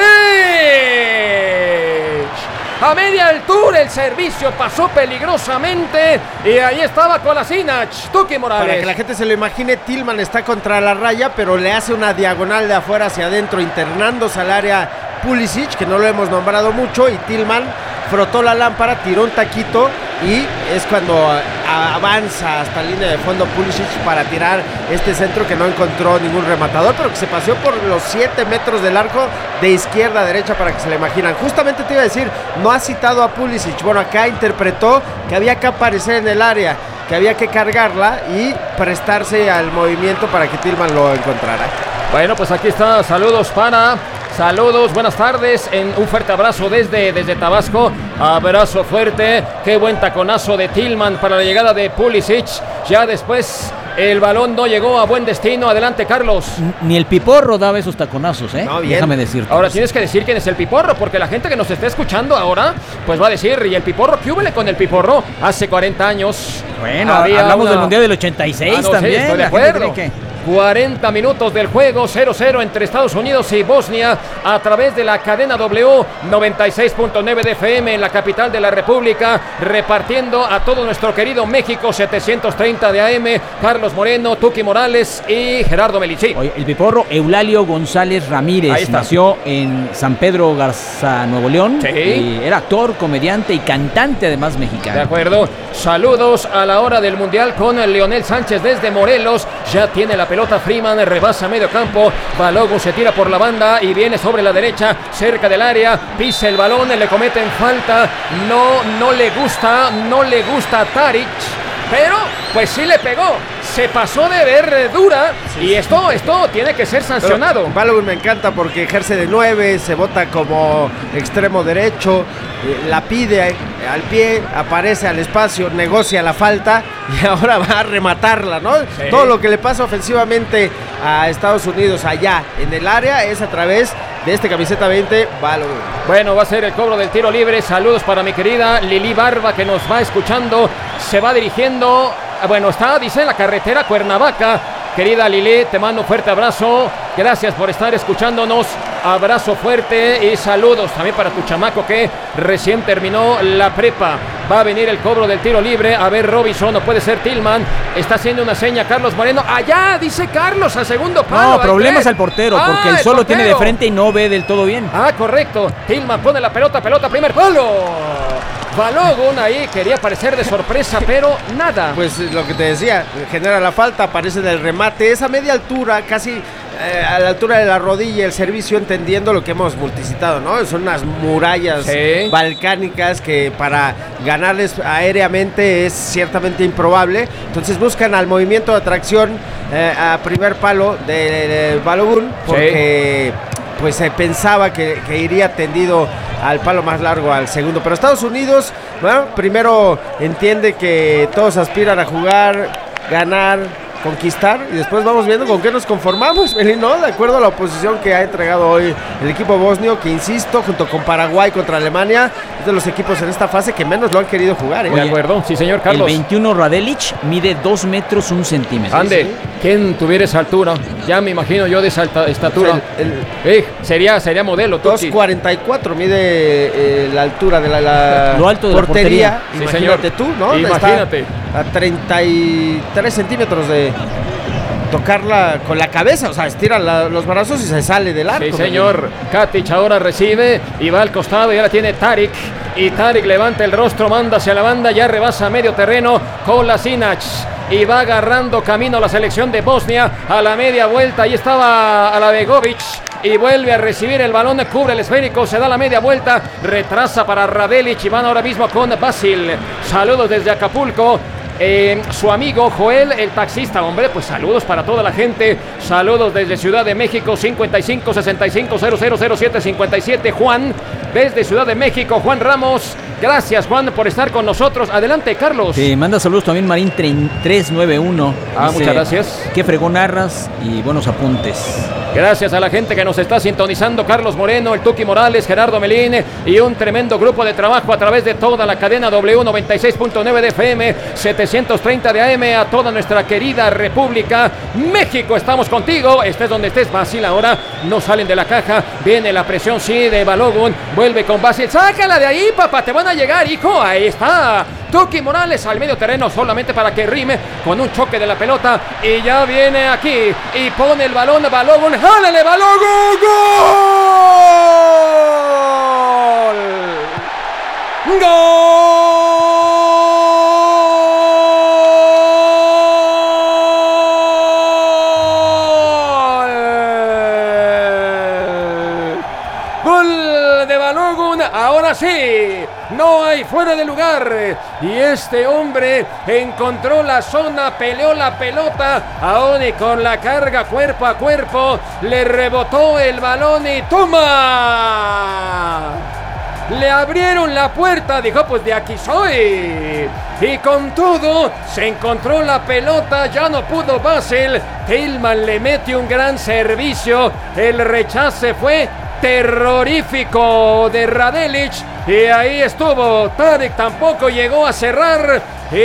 A media altura el servicio pasó peligrosamente y ahí estaba Kolasinac. Tuki Morales. Para que la gente se lo imagine, Tillman está contra la raya, pero le hace una diagonal de afuera hacia adentro, internándose al área Pulisic, que no lo hemos nombrado mucho, y Tillman frotó la lámpara, tiró un taquito y es cuando avanza hasta la línea de fondo Pulisic para tirar este centro que no encontró ningún rematador, pero que se paseó por los siete metros del arco de izquierda a derecha, para que se le imaginan. Justamente te iba a decir, no ha citado a Pulisic. Bueno, acá interpretó que había que aparecer en el área, que había que cargarla y prestarse al movimiento para que Tillman lo encontrara. Bueno, pues aquí está, saludos para... Saludos, buenas tardes, en un fuerte abrazo desde, desde Tabasco, abrazo fuerte, qué buen taconazo de Tillman para la llegada de Pulisic. Ya después el balón no llegó a buen destino. Adelante, Carlos. Ni el Piporro daba esos taconazos, ¿eh? No, bien. Déjame decirte. Ahora tienes que decir quién es el Piporro, porque la gente que nos está escuchando ahora, pues va a decir, ¿y el Piporro? ¿Qué hubo con el Piporro? Hace cuarenta años. Bueno, había hablamos una... del Mundial del ochenta y seis ah, no, también. sí, estoy de La gente acuerdo. cree que... cuarenta minutos del juego, cero cero entre Estados Unidos y Bosnia a través de la cadena W noventa y seis punto nueve de F M en la capital de la República, repartiendo a todo nuestro querido México setecientos treinta de A M, Carlos Moreno, Tuki Morales y Gerardo Melici. Oye, el piporro Eulalio González Ramírez nació en San Pedro Garza, Nuevo León. Sí. Y era actor, comediante y cantante además mexicano. De acuerdo. Saludos a la hora del Mundial con Leonel Sánchez desde Morelos. Ya tiene la pelota Freeman, rebasa medio campo. Balogun se tira por la banda y viene sobre la derecha, cerca del área. Pisa el balón, le cometen falta. No, no le gusta, no le gusta a Taric. Pero, pues sí le pegó. Se pasó de verdura sí, y esto, esto tiene que ser sancionado. Pero Balogun me encanta porque ejerce de nueve, se bota como extremo derecho, eh, la pide al pie, aparece al espacio, negocia la falta y ahora va a rematarla, ¿no? Sí. Todo lo que le pasa ofensivamente a Estados Unidos allá en el área es a través de este camiseta veinte, Balogun. Bueno, va a ser el cobro del tiro libre. Saludos para mi querida Lili Barba que nos va escuchando. Se va dirigiendo, bueno, está, dice, en la carretera Cuernavaca. Querida Lili, te mando un fuerte abrazo. Gracias por estar escuchándonos. Abrazo fuerte y saludos también para tu chamaco que recién terminó la prepa. Va a venir el cobro del tiro libre. A ver, Robinson, no puede ser Tillman. Está haciendo una seña Carlos Moreno. Allá, dice Carlos, al segundo palo. No, problemas al portero, ah, porque él solo portero. tiene de frente y no ve del todo bien. Ah, correcto. Tillman pone la pelota, pelota, primer palo. Balogun ahí quería aparecer de sorpresa, pero nada. Pues lo que te decía, genera la falta, aparece en el remate, esa media altura, casi eh, a la altura de la rodilla, el servicio, entendiendo lo que hemos multicitado, ¿no? Son unas murallas sí. balcánicas que para ganarles aéreamente es ciertamente improbable. Entonces buscan al movimiento de atracción eh, a primer palo de, de Balogun, porque sí. pues se pensaba que, que iría tendido al palo más largo, al segundo. Pero Estados Unidos, bueno, primero entiende que todos aspiran a jugar, ganar, conquistar, y después vamos viendo con qué nos conformamos, ¿no? De acuerdo a la oposición que ha entregado hoy el equipo bosnio, que insisto, junto con Paraguay contra Alemania, es de los equipos en esta fase que menos lo han querido jugar, ¿eh? De acuerdo, sí señor Carlos. El veintiuno Radelic mide dos metros un centímetro. Ande, sí. ¿Quién tuviera esa altura? Ya me imagino yo de esa alta, estatura. O sea, el, el, eh, sería, sería modelo. dos cuarenta y cuatro mide eh, la altura de la, la Lo alto de portería. La portería. Sí, imagínate tú, ¿no? Imagínate. Está a treinta y tres centímetros de tocarla con la cabeza, o sea, estira la, los brazos y se sale del arco. Sí, señor. Katic ahora recibe y va al costado y ahora tiene Taric. Y Taric levanta el rostro, manda hacia la banda, ya rebasa medio terreno con la Sinac. Y va agarrando camino a la selección de Bosnia a la media vuelta. Ahí estaba Alabegovic. Y vuelve a recibir el balón, cubre el esférico, se da la media vuelta, retrasa para Radelic y van ahora mismo con Basil. Saludos desde Acapulco. Eh, su amigo Joel, el taxista, hombre, pues saludos para toda la gente. Saludos desde Ciudad de México, cincuenta y cinco sesenta y cinco cero cero cero siete cincuenta y siete. Juan, desde Ciudad de México, Juan Ramos. Gracias, Juan, por estar con nosotros. Adelante, Carlos. Te manda saludos también Marín tres nueve uno. Ah, dice, muchas gracias. Qué fregón narras y buenos apuntes. Gracias a la gente que nos está sintonizando, Carlos Moreno, el Tuki Morales, Gerardo Melín y un tremendo grupo de trabajo a través de toda la cadena W noventa y seis punto nueve de F M, setecientos treinta de A M, a toda nuestra querida República México. Estamos contigo, estés donde estés. Basil ahora, no salen de la caja, viene la presión, sí, de Balogun, vuelve con Basil, sácala de ahí, papá, te van a llegar, hijo, ahí está. Tuki Morales al medio terreno solamente para que rime con un choque de la pelota y ya viene aquí y pone el balón Balogun. ¡Jálale, Balogun! ¡Gol! ¡Gol! ¡Gol de Balogun! Ahora sí, no hay fuera de lugar. Y este hombre encontró la zona, peleó la pelota, aún y con la carga cuerpo a cuerpo, le rebotó el balón y ¡toma! Le abrieron la puerta, dijo, pues de aquí soy. Y con todo, se encontró la pelota, ya no pudo Basel. Tillman le mete un gran servicio, el rechace fue terrorífico de Radelic. Y ahí estuvo. Tadic tampoco llegó a cerrar.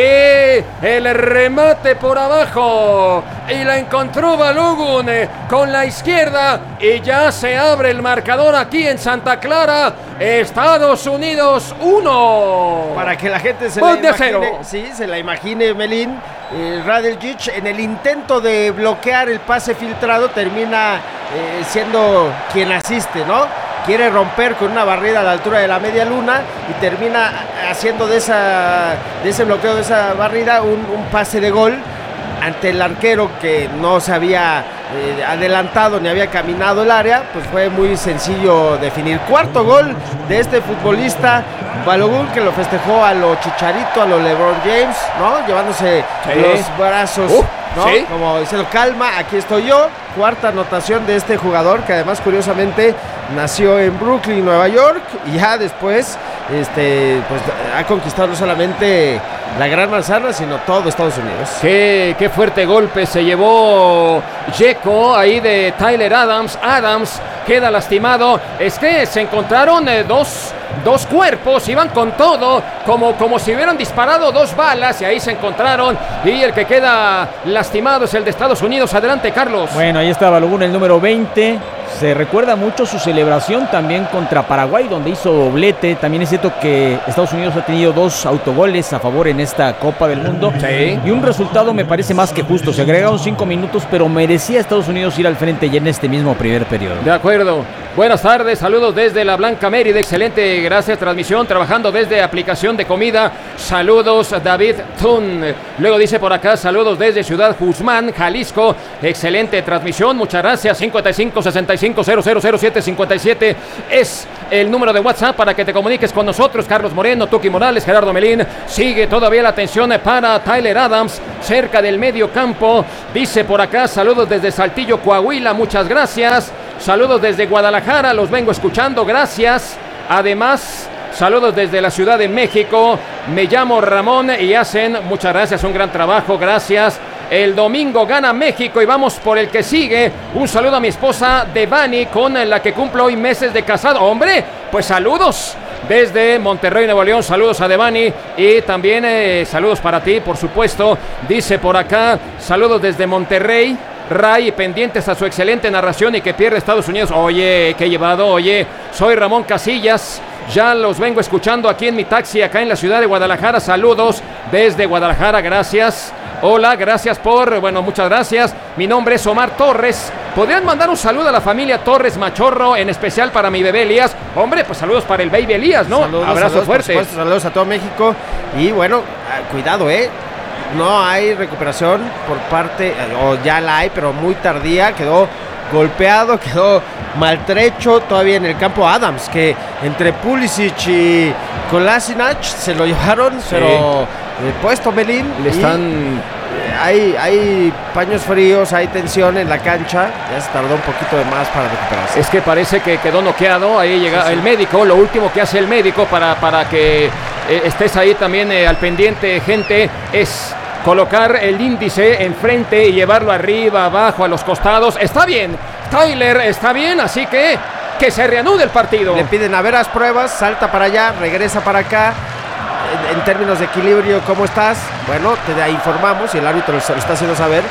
Y el remate por abajo. Y la encontró Balogun con la izquierda. Y ya se abre el marcador aquí en Santa Clara. Estados Unidos uno. Para que la gente se la imagine. Sí, se la imagine, Melín. Eh, Radelic en el intento de bloquear el pase filtrado termina eh, siendo quien asiste, ¿no? Quiere romper con una barrida a la altura de la media luna y termina haciendo de, esa, de ese bloqueo, de esa barrida, un, un pase de gol ante el arquero que no se había eh, adelantado ni había caminado el área. Pues fue muy sencillo definir. Cuarto gol de este futbolista Balogun, que lo festejó a lo Chicharito, a lo LeBron James, ¿no? Llevándose sí. los brazos, uh, ¿no? ¿Sí? Como diciendo, calma, aquí estoy yo. Cuarta anotación de este jugador, que además curiosamente nació en Brooklyn, Nueva York, y ya después este, pues, ha conquistado no solamente la Gran Manzana, sino todo Estados Unidos. Qué, qué fuerte golpe se llevó Dzeko ahí de Tyler Adams. Adams queda lastimado. Es que se encontraron eh, dos, dos cuerpos, iban con todo, como, como si hubieran disparado dos balas, y ahí se encontraron. Y el que queda lastimado es el de Estados Unidos. Adelante, Carlos. Bueno, ahí está Balogun, el número veinte. Se recuerda mucho su celebración también contra Paraguay, donde hizo doblete. También es cierto que Estados Unidos ha tenido dos autogoles a favor en esta Copa del Mundo. Sí. Y un resultado me parece más que justo. Se agregaron cinco minutos, pero merecía Estados Unidos ir al frente ya en este mismo primer periodo. De acuerdo. Buenas tardes, saludos desde la Blanca Mérida. Excelente, gracias, transmisión. Trabajando desde aplicación de comida. Saludos, David Thun. Luego dice por acá, saludos desde Ciudad Guzmán, Jalisco. Excelente transmisión, muchas gracias. cincuenta y cinco sesenta y cinco cero cero cero siete cincuenta y siete es el número de WhatsApp para que te comuniques con nosotros. Carlos Moreno, Tuki Morales, Gerardo Melín. Sigue todavía la atención para Tyler Adams cerca del medio campo. Dice por acá, saludos desde Saltillo, Coahuila, muchas gracias. Saludos desde Guadalajara, los vengo escuchando, gracias. Además, saludos desde la Ciudad de México. Me llamo Ramón y hacen, muchas gracias, un gran trabajo, gracias. El domingo gana México y vamos por el que sigue. Un saludo a mi esposa Devani, con la que cumplo hoy meses de casado. Hombre, pues saludos desde Monterrey, Nuevo León. Saludos a Devani y también eh, saludos para ti, por supuesto. Dice por acá, saludos desde Monterrey. Ray, pendientes a su excelente narración y que pierde Estados Unidos. Oye, qué llevado, oye. Soy Ramón Casillas. Ya los vengo escuchando aquí en mi taxi, acá en la ciudad de Guadalajara. Saludos desde Guadalajara, gracias. Hola, gracias por, bueno, muchas gracias. Mi nombre es Omar Torres. ¿Podrían mandar un saludo a la familia Torres Machorro, en especial para mi bebé Elías? Hombre, pues saludos para el baby Elías, ¿no? Saludos, abrazo saludos, fuerte. Por supuesto, saludos a todo México. Y bueno, cuidado, ¿eh? No hay recuperación por parte, o ya la hay, pero muy tardía. Quedó golpeado, quedó maltrecho todavía en el campo Adams, que entre Pulisic y Kolasinac se lo llevaron, sí. pero eh, puesto Melín. Le están... Y, eh, hay, hay paños fríos, hay tensión en la cancha. Ya se tardó un poquito de más para recuperarse. Es que parece que quedó noqueado. Ahí llega sí, sí. el médico. Lo último que hace el médico para, para que eh, estés ahí también eh, al pendiente, gente, es colocar el índice enfrente y llevarlo arriba, abajo, a los costados. Está bien, Tyler está bien, así que que se reanude el partido. Le piden a ver las pruebas, salta para allá, regresa para acá. En, en términos de equilibrio, ¿cómo estás? Bueno, te informamos y el árbitro lo está haciendo saber.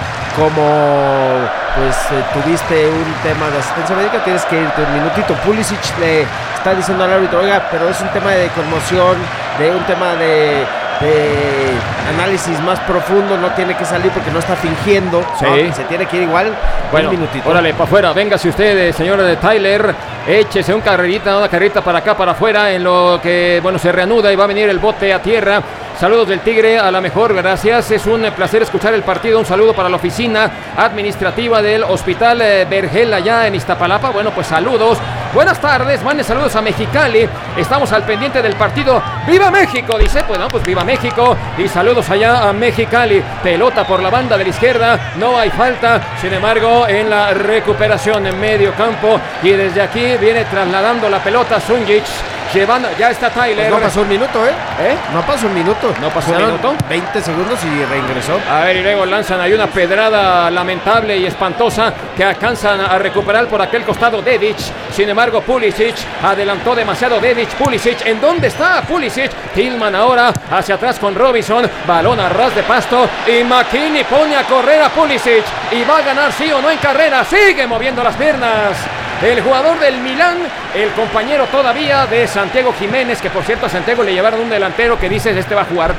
Como pues eh, tuviste un tema de asistencia médica, tienes que irte un minutito. Pulisic le está diciendo al árbitro, oiga, pero es un tema de conmoción, de un tema de... de análisis más profundo, no tiene que salir porque no está fingiendo, sí. ¿no? Se tiene que ir igual. Bueno, un minutito. Órale, para afuera, véngase usted, señor de Tyler, échese un carrerita, una carrerita para acá, para afuera, en lo que, bueno, se reanuda y va a venir el bote a tierra. Saludos del Tigre, a la mejor, gracias. Es un placer escuchar el partido. Un saludo para la oficina administrativa del Hospital Vergel allá en Iztapalapa. Bueno, pues saludos. Buenas tardes, manden saludos a Mexicali. Estamos al pendiente del partido. ¡Viva México! Dice, pues no, pues viva México. Y saludos allá a Mexicali. Pelota por la banda de la izquierda. No hay falta. Sin embargo, en la recuperación en medio campo. Y desde aquí viene trasladando la pelota Sunjic. llevando, ya está Tyler. Pues no pasó un minuto, ¿eh? ¿Eh? No pasó un minuto. ¿No pasó un Pasaron minuto? veinte segundos y reingresó. A ver, y luego lanzan ahí una pedrada lamentable y espantosa que alcanzan a recuperar por aquel costado Dedic. Sin embargo, Pulisic adelantó demasiado. Dedic, Pulisic, ¿en dónde está Pulisic? Tillman ahora hacia atrás con Robinson, balón a ras de pasto y McKennie pone a correr a Pulisic y va a ganar sí o no en carrera. Sigue moviendo las piernas el jugador del Milán, el compañero todavía de Santiago Jiménez, que por cierto a Santiago le llevaron un delantero que dices este va a jugar.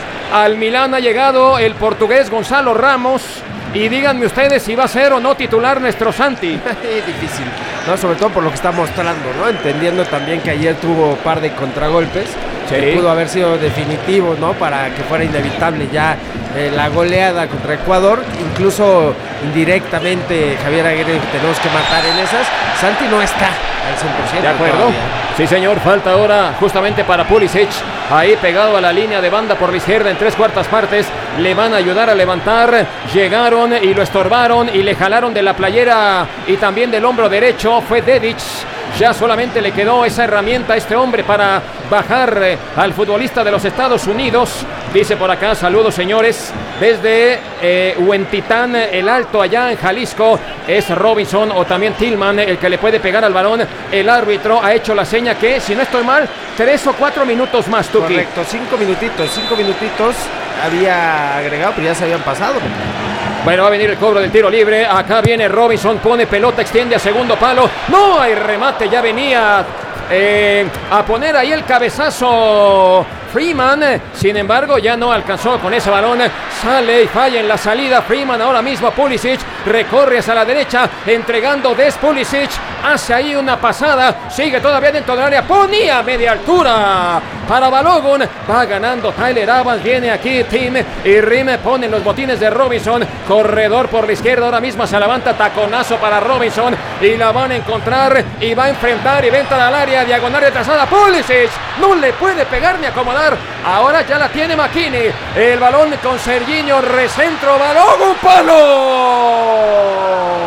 Al Milán ha llegado el portugués Gonzalo Ramos. Y díganme ustedes si va a ser o no titular nuestro Santi. Difícil, ¿no? Sobre todo por lo que está mostrando, ¿no? Entendiendo también que ayer tuvo un par de contragolpes. Sí. Que pudo haber sido definitivo, ¿no? Para que fuera inevitable ya eh, la goleada contra Ecuador. Incluso indirectamente, Javier Aguirre, tenemos que matar en esas. Santi no está al cien por ciento. De acuerdo. Todavía. Sí, señor. Falta ahora justamente para Pulisic. Ahí pegado a la línea de banda por la izquierda en tres cuartas partes. Le van a ayudar a levantar. Llegaron y lo estorbaron y le jalaron de la playera y también del hombro derecho. Fue Dedic. Ya solamente le quedó esa herramienta a este hombre para bajar eh, al futbolista de los Estados Unidos. Dice por acá, saludos señores, desde eh, Huentitán, el Alto, allá en Jalisco. Es Robinson o también Tillman el que le puede pegar al balón. El árbitro ha hecho la seña que, si no estoy mal, tres o cuatro minutos más, Tuki. Correcto, cinco minutitos, cinco minutitos había agregado, pero ya se habían pasado. Bueno, va a venir el cobro del tiro libre. Acá viene Robinson, pone pelota, extiende a segundo palo. No hay remate, ya venía eh, a poner ahí el cabezazo Freeman. Sin embargo, ya no alcanzó con ese balón. Sale y falla en la salida. Freeman ahora mismo a Pulisic. Recorre hacia la derecha, entregando Des Pulisic. Hace ahí una pasada. Sigue todavía dentro del área. Ponía media altura para Balogun. Va ganando Tyler Evans. Viene aquí Tim y Rime. Ponen los botines de Robinson. Corredor por la izquierda. Ahora mismo se levanta. Taconazo para Robinson. Y la van a encontrar. Y va a enfrentar y va a entrar al área. Diagonal retrasada. Pulisic. No le puede pegar ni acomodar. Ahora ya la tiene McKennie. El balón con Serginho. Recentro. Balogun. ¡Palo!